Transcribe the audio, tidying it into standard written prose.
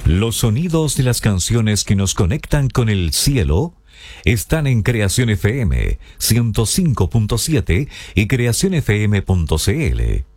Los sonidos de las canciones que nos conectan con el cielo están en Creación FM 105.7 y creacionfm.cl.